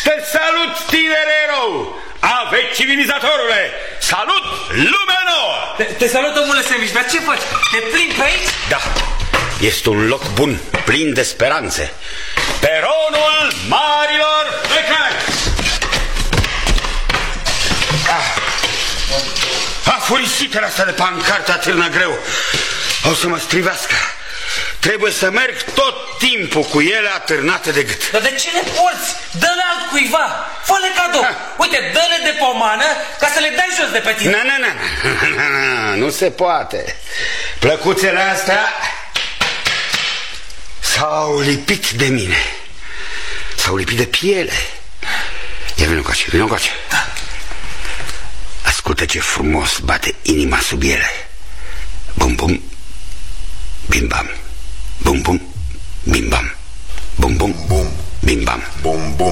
Te salut, tinere erou! Aveți civilizatorule! Salut, lumea nouă! Te salut, omule Semiș, dar ce faci? Te plimbi pe aici? Da, este un loc bun, plin de speranțe. Peronul marilor plecări! Afurisitele astea de pancartă atârnă greu. O să mă strivească. Trebuie să merg tot timpul cu ele atârnate de gât. Dar de ce le porți? Dă-le altcuiva, fă-le cadou. Uite, dă-le de pomană ca să le dai jos de pe tine. Nu se poate. Plăcuțele astea s-au lipit de mine. S-au lipit de piele. Ia vină încoace, vină încoace. Da. Ascultă ce frumos bate inima sub ele. Bum, bum, bim, bam. Bum, bum, bim, bam. Bum, bum, bim, bam. Bum, bum.